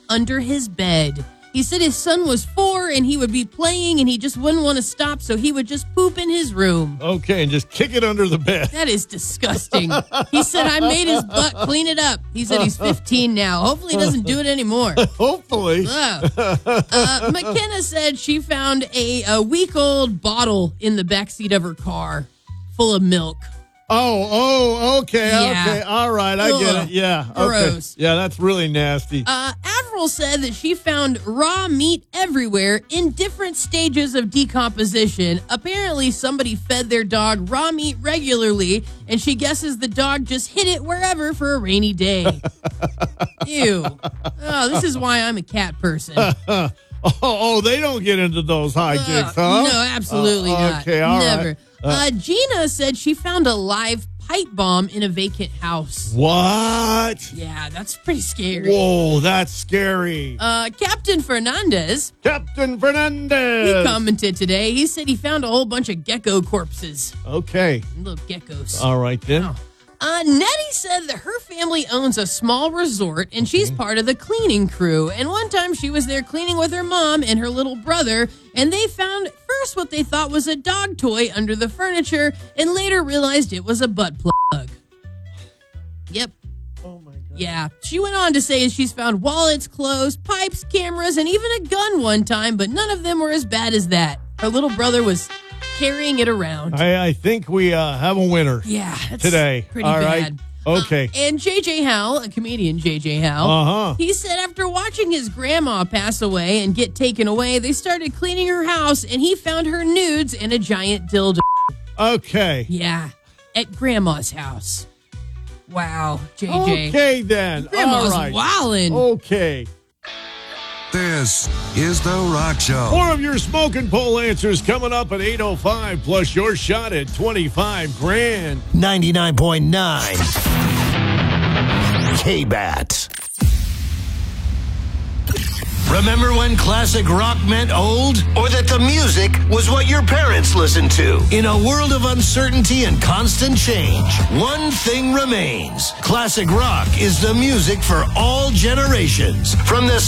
under his bed. He said his son was 4 and he would be playing and he just wouldn't want to stop, so he would just poop in his room. Okay, and just kick it under the bed. That is disgusting. He said, I made his butt clean it up. He said he's 15 now. Hopefully he doesn't do it anymore. Hopefully. McKenna said she found a week-old bottle in the backseat of her car full of milk. Okay, Yeah. okay. All right, I get it. Yeah, okay. Gross. Yeah, that's really nasty. Avril said that she found raw meat everywhere in different stages of decomposition. Apparently, somebody fed their dog raw meat regularly, and she guesses the dog just hid it wherever for a rainy day. Ew. Oh, this is why I'm a cat person. They don't get into those hijinks, huh? No, absolutely not. Okay, all Never. right. Gina said she found a live pipe bomb in a vacant house. What? Yeah, that's pretty scary. Whoa, that's scary. Captain Fernandez, Captain he Fernandez. commented today. He said he found a whole bunch of gecko corpses. Okay. Little geckos. All right, then. Oh. Nettie said that her family owns a small resort and she's part of the cleaning crew. And one time she was there cleaning with her mom and her little brother, and they found first what they thought was a dog toy under the furniture and later realized it was a butt plug. Yep. Oh, my God. Yeah. She went on to say she's found wallets, clothes, pipes, cameras, and even a gun one time, but none of them were as bad as that. Her little brother was carrying it around. I think we have a winner. Yeah, that's today. pretty All bad. right. Okay. And J.J. Howell, a comedian J.J. Howell, Uh-huh. he said after watching his grandma pass away and get taken away, they started cleaning her house, and he found her nudes and a giant dildo. Okay. Yeah, at Grandma's house. Wow, J.J. Okay, then. Grandma's All right. wildin'. Okay. This is The Rock Show. More of your smoking poll answers coming up at 8:05, plus your shot at 25 grand. 99.9 K-Bat. Remember when classic rock meant old? Or that the music was what your parents listened to? In a world of uncertainty and constant change, one thing remains. Classic rock is the music for all generations. From the